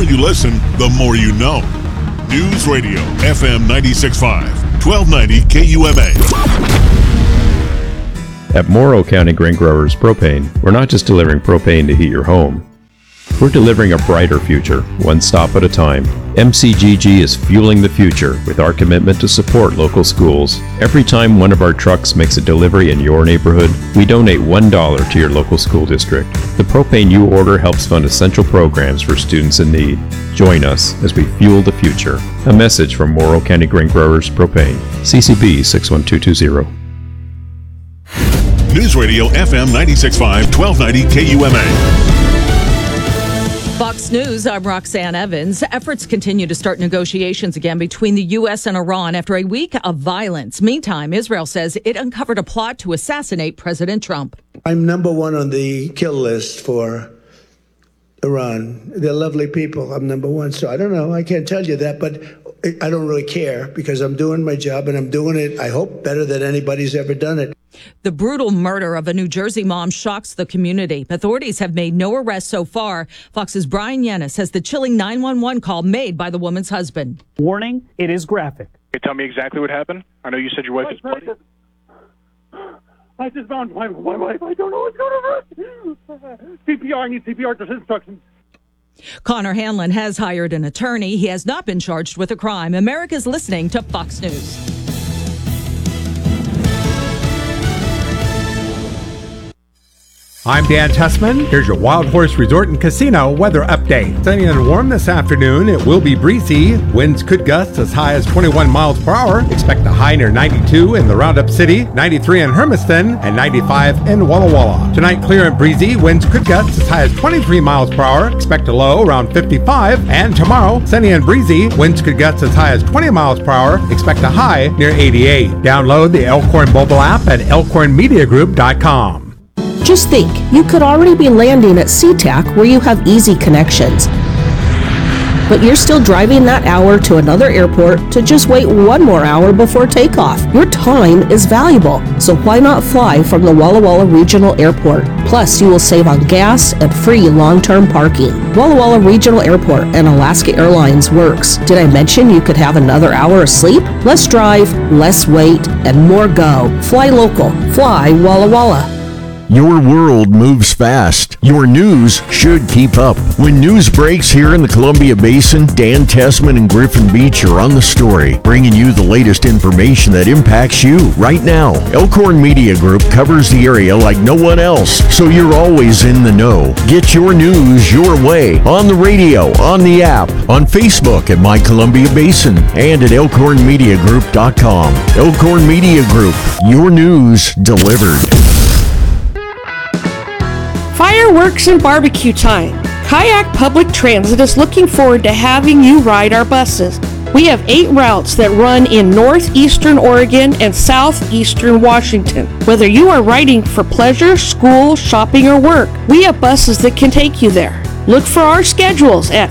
more you listen, the more you know. News Radio, FM 96.5, 1290 KUMA. At Morrow County Grain Growers Propane, we're not just delivering propane to heat your home. We're delivering a brighter future, one stop at a time. MCGG is fueling the future with our commitment to support local schools. Every time one of our trucks makes a delivery in your neighborhood, we donate $1 to your local school district. The propane you order helps fund essential programs for students in need. Join us as we fuel the future. A message from Morrow County Grain Growers Propane. CCB 61220. News Radio, FM 96.5, 1290 KUMA. Fox News, I'm Roxanne Evans. Efforts continue to start negotiations again between the U.S. and Iran after a week of violence. Meantime, Israel says it uncovered a plot to assassinate President Trump. I'm number one on the kill list for Iran. They're lovely people. I'm number one. So I don't know. I can't tell you that, but I don't really care because I'm doing my job and I'm doing it, I hope, better than anybody's ever done it. The brutal murder of a New Jersey mom shocks the community. Authorities have made no arrests so far. Fox's Brian Yennis has the chilling 911 call made by the woman's husband. Warning, it is graphic. Can you tell me exactly what happened? I know you said your wife is bloody. I just found my wife. I don't know what's going on. CPR, I need CPR, just instructions. Connor Hanlon has hired an attorney. He has not been charged with a crime. America's listening to Fox News. I'm Dan Tessman. Here's your Wild Horse Resort and Casino weather update. Sunny and warm this afternoon. It will be breezy. Winds could gust as high as 21 miles per hour. Expect a high near 92 in the Roundup City, 93 in Hermiston, and 95 in Walla Walla. Tonight, clear and breezy. Winds could gust as high as 23 miles per hour. Expect a low around 55. And tomorrow, sunny and breezy. Winds could gust as high as 20 miles per hour. Expect a high near 88. Download the Elkhorn mobile app at elkhornmediagroup.com. Just think, you could already be landing at SeaTac where you have easy connections. But you're still driving that hour to another airport to just wait one more hour before takeoff. Your time is valuable, so why not fly from the Walla Walla Regional Airport? Plus, you will save on gas and free long-term parking. Walla Walla Regional Airport and Alaska Airlines works. Did I mention you could have another hour of sleep? Less drive, less wait, and more go. Fly local. Fly Walla Walla. Your world moves fast. Your news should keep up. When news breaks here in the Columbia Basin, Dan Tessman and Griffin Beach are on the story, bringing you the latest information that impacts you right now. Elkhorn Media Group covers the area like no one else, so you're always in the know. Get your news your way on the radio, on the app, on Facebook at My Columbia Basin, and at elkhornmediagroup.com. Elkhorn Media Group, your news delivered. Fireworks and barbecue time. Kayak Public Transit is looking forward to having you ride our buses. We have 8 routes that run in northeastern Oregon and southeastern Washington. Whether you are riding for pleasure, school, shopping, or work, we have buses that can take you there. Look for our schedules at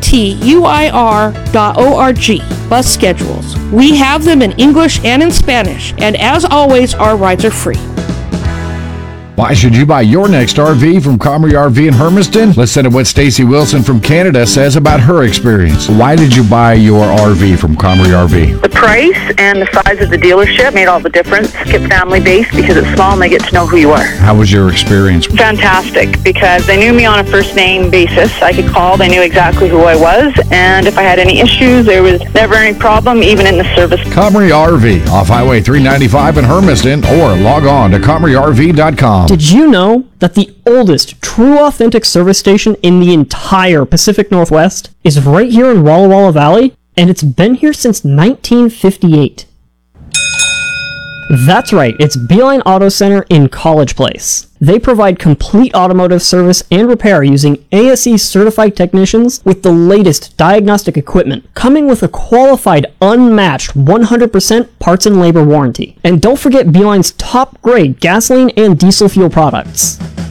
ctuir.org. Bus schedules. We have them in English and in Spanish, and as always, our rides are free. Why should you buy your next RV from Comrie RV in Hermiston? Listen to what Stacy Wilson from Canada says about her experience. Why did you buy your RV from Comrie RV? The price and the size of the dealership made all the difference. Kept family-based because it's small and they get to know who you are. How was your experience? Fantastic, because they knew me on a first-name basis. I could call, they knew exactly who I was, and if I had any issues, there was never any problem, even in the service. Comrie RV, off Highway 395 in Hermiston, or log on to ComrieRV.com. Did you know that the oldest true authentic service station in the entire Pacific Northwest is right here in Walla Walla Valley? And it's been here since 1958. That's right, it's Beeline Auto Center in College Place. They provide complete automotive service and repair using ASE certified technicians with the latest diagnostic equipment, coming with a qualified, unmatched 100% parts and labor warranty. And don't forget Beeline's top grade gasoline and diesel fuel products.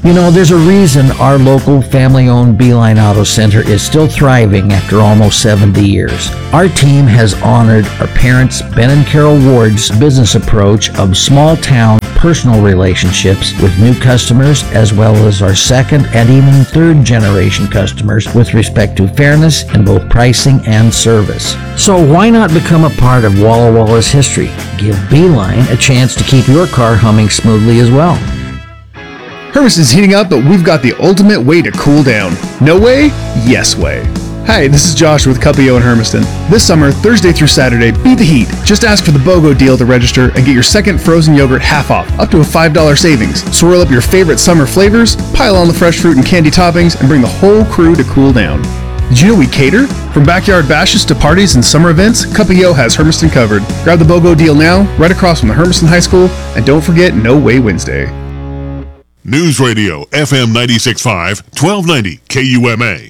You know, there's a reason our local family-owned Beeline Auto Center is still thriving after almost 70 years. Our team has honored our parents, Ben and Carol Ward's business approach of small-town personal relationships with new customers, as well as our second and even third generation customers with respect to fairness in both pricing and service. So why not become a part of Walla Walla's history? Give Beeline a chance to keep your car humming smoothly as well. Hermiston's heating up, but we've got the ultimate way to cool down. No way? Yes way. Hi, this is Josh with Cuppio in Hermiston. This summer, Thursday through Saturday, beat the heat. Just ask for the BOGO deal to register and get your second frozen yogurt half off, up to a $5 savings. Swirl up your favorite summer flavors, pile on the fresh fruit and candy toppings, and bring the whole crew to cool down. Did you know we cater? From backyard bashes to parties and summer events, Cuppio has Hermiston covered. Grab the BOGO deal now, right across from the Hermiston High School, and don't forget No Way Wednesday. News Radio, FM 96.5, 1290 KUMA.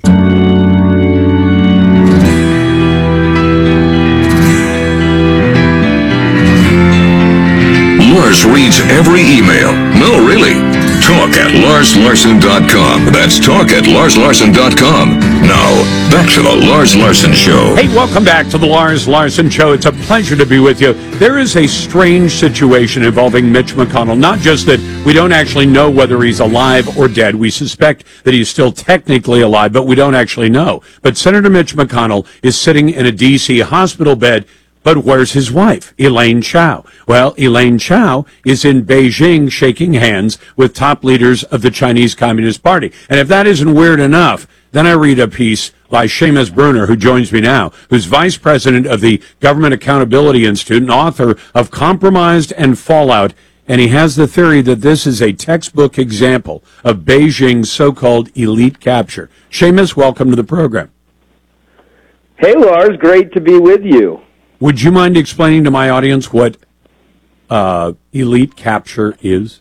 Lars reads every email. No, really. Talk at LarsLarson.com. That's talk at LarsLarson.com. Now, back to the Lars Larson Show. Hey, welcome back to the Lars Larson Show. It's a pleasure to be with you. There is a strange situation involving Mitch McConnell. Not just that we don't actually know whether he's alive or dead. We suspect that he's still technically alive, but we don't actually know. But Senator Mitch McConnell is sitting in a D.C. hospital bed. But where's his wife, Elaine Chao? Well, Elaine Chao is in Beijing shaking hands with top leaders of the Chinese Communist Party. And if that isn't weird enough, then I read a piece by Seamus Bruner, who joins me now, who's vice president of the Government Accountability Institute and author of Compromised and Fallout. And he has the theory that this is a textbook example of Beijing's so-called elite capture. Seamus, welcome to the program. Hey, Lars, great to be with you. Would you mind explaining to my audience what elite capture is?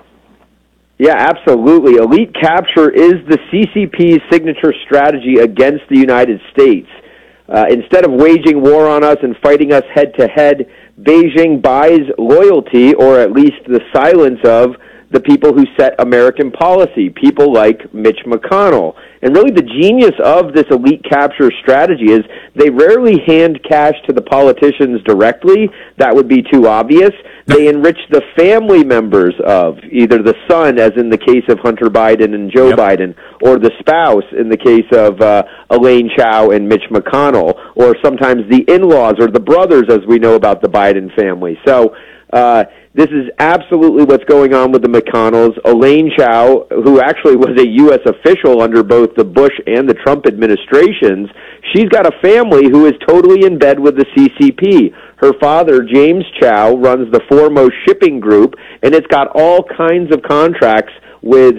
Yeah, absolutely. Elite capture is the CCP's signature strategy against the United States. Instead of waging war on us and fighting us head-to-head, Beijing buys loyalty, or at least the silence of, the people who set American policy, people like Mitch McConnell. And really the genius of this elite capture strategy is they rarely hand cash to the politicians directly. That would be too obvious. They enrich the family members of either the son, as in the case of Hunter Biden and Joe Biden, or the spouse in the case of Elaine Chao and Mitch McConnell, or sometimes the in-laws or the brothers, as we know about the Biden family. So this is absolutely what's going on with the McConnells. Elaine Chao, who actually was a U.S. official under both the Bush and the Trump administrations, she's got a family who is totally in bed with the CCP. Her father, James Chao, runs the Foremost Shipping Group, and it's got all kinds of contracts with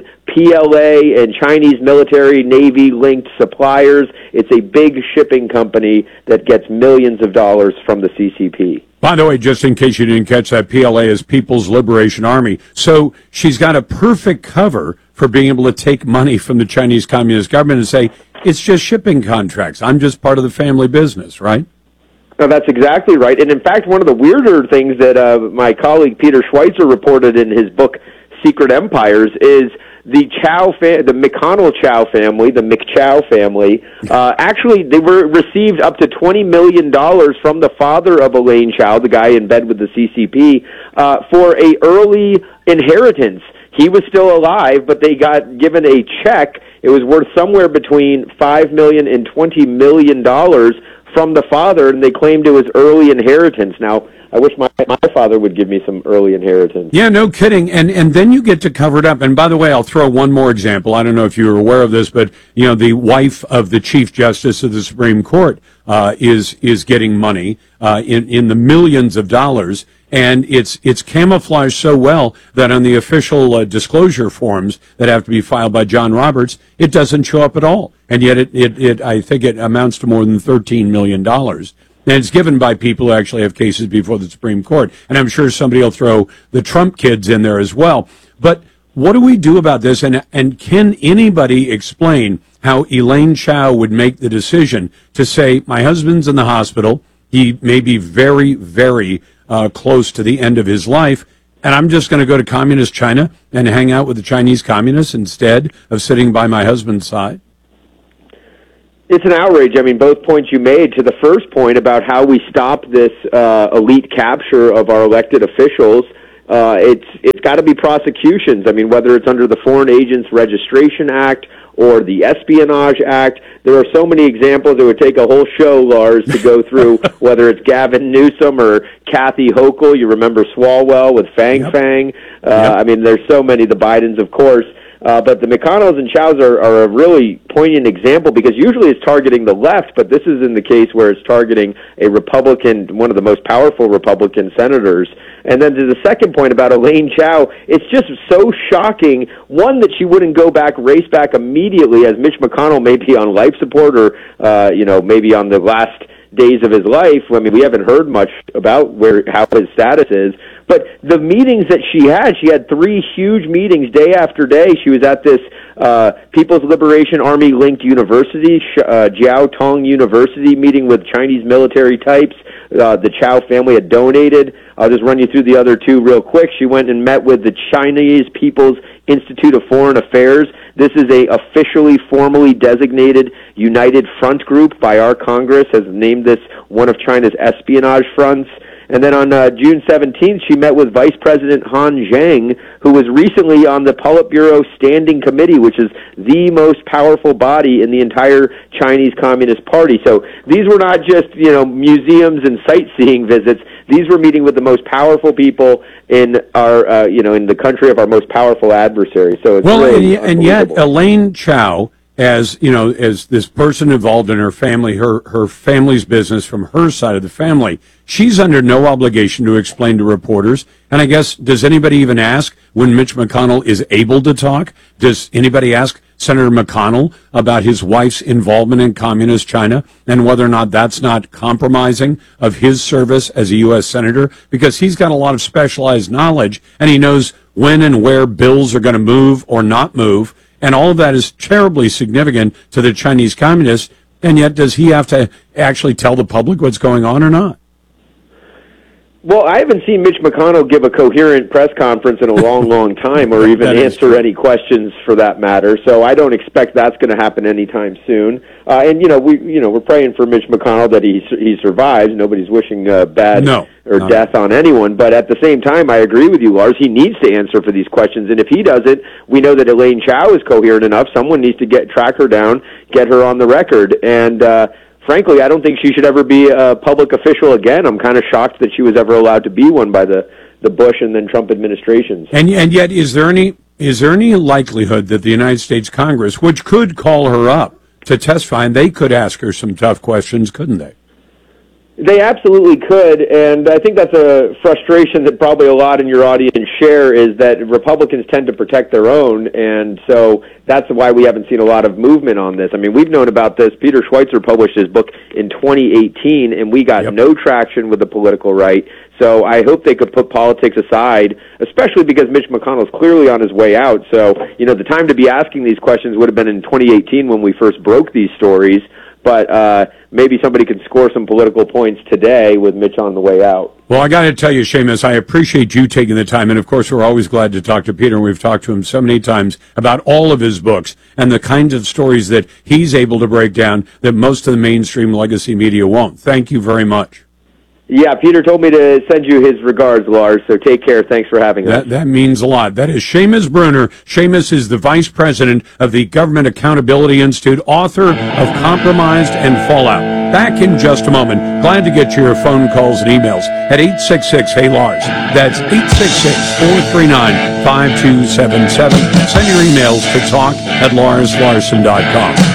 PLA and Chinese military, Navy-linked suppliers. It's a big shipping company that gets millions of dollars from the CCP. By the way, just in case you didn't catch that, PLA is People's Liberation Army. So she's got a perfect cover for being able to take money from the Chinese Communist government and say, it's just shipping contracts. I'm just part of the family business, right? No, that's exactly right. And in fact, one of the weirder things that my colleague Peter Schweitzer reported in his book, Secret Empires, is the the McConnell Chao family, the McChao family, actually they received up to $20 million from the father of Elaine Chao, the guy in bed with the CCP, for a early inheritance. He was still alive, but they got given a check. It was worth somewhere between $5 million and $20 million from the father, and they claimed it was early inheritance. Now, I wish my father would give me some early inheritance. Yeah, no kidding. And then you get to cover it up. And by the way, I'll throw one more example. I don't know if you were aware of this, but you know, the wife of the Chief Justice of the Supreme Court is getting money in the millions of dollars. And it's camouflaged so well that on the official disclosure forms that have to be filed by John Roberts, it doesn't show up at all. And yet it I think it amounts to more than $13 million. And it's given by people who actually have cases before the Supreme Court. And I'm sure somebody will throw the Trump kids in there as well. But what do we do about this? And can anybody explain how Elaine Chao would make the decision to say, my husband's in the hospital, he may be very, very close to the end of his life, and I'm just going to go to communist China and hang out with the Chinese communists instead of sitting by my husband's side? It's an outrage. I mean, both points you made. To the first point about how we stop this elite capture of our elected officials, it's got to be prosecutions. I mean, whether it's under the Foreign Agents Registration Act or the Espionage Act, there are so many examples. It would take a whole show, Lars, to go through, whether it's Gavin Newsom or Kathy Hochul. You remember Swalwell with Fang Fang. I mean, there's so many. The Bidens, of course. But the McConnells and Chows are a really poignant example because usually it's targeting the left, but this is in the case where it's targeting a Republican, one of the most powerful Republican senators. And then to the second point about Elaine Chao, it's just so shocking, one, that she wouldn't race back immediately, as Mitch McConnell may be on life support or, maybe on the last days of his life. I mean, we haven't heard much about how his status is. But the meetings that she had 3 huge meetings day after day. She was at this People's Liberation Army linked university, Jiao Tong University, meeting with Chinese military types. The Chao family had donated. I'll just run you through the other 2 real quick. She went and met with the Chinese People's Institute of Foreign Affairs. This is a officially, formally designated United Front group by our Congress, has named this one of China's espionage fronts. And then on June 17th, she met with Vice President Han Zheng, who was recently on the Politburo Standing Committee, which is the most powerful body in the entire Chinese Communist Party. So these were not just, museums and sightseeing visits. These were meeting with the most powerful people in our, in the country of our most powerful adversary. So it's and yet Elaine Chao, as this person involved in her family, her family's business from her side of the family, she's under no obligation to explain to reporters. And I guess, does anybody even ask when Mitch McConnell is able to talk? Does anybody ask Senator McConnell about his wife's involvement in communist China and whether or not that's not compromising of his service as a U.S. Senator? Because he's got a lot of specialized knowledge and he knows when and where bills are going to move or not move. And all of that is terribly significant to the Chinese communists. And yet, does he have to actually tell the public what's going on or not? Well, I haven't seen Mitch McConnell give a coherent press conference in a long, long time, or even answer any questions for that matter. So I don't expect that's going to happen anytime soon. And we're praying for Mitch McConnell that he survives. Nobody's wishing death on anyone. But at the same time, I agree with you, Lars. He needs to answer for these questions, and if he doesn't, we know that Elaine Chao is coherent enough. Someone needs to track her down, get her on the record, and frankly, I don't think she should ever be a public official again. I'm kind of shocked that she was ever allowed to be one by the Bush and then Trump administrations. And yet, is there any likelihood that the United States Congress, which could call her up to testify, and they could ask her some tough questions, couldn't they? They absolutely could, and I think that's a frustration that probably a lot in your audience share, is that Republicans tend to protect their own, and so that's why we haven't seen a lot of movement on this. I mean, we've known about this. Peter Schweitzer published his book in 2018, and we got no traction with the political right. So I hope they could put politics aside, especially because Mitch McConnell's clearly on his way out. So, the time to be asking these questions would have been in 2018 when we first broke these stories. But maybe somebody could score some political points today with Mitch on the way out. Well, I got to tell you, Seamus, I appreciate you taking the time. And, of course, we're always glad to talk to Peter. And we've talked to him so many times about all of his books and the kinds of stories that he's able to break down that most of the mainstream legacy media won't. Thank you very much. Yeah, Peter told me to send you his regards, Lars, so take care. Thanks for having us. That means a lot. That is Seamus Bruner. Seamus is the vice president of the Government Accountability Institute, author of Compromised and Fallout. Back in just a moment. Glad to get your phone calls and emails at 866-HEY-LARS. That's 866-439-5277. Send your emails to talk@LarsLarson.com.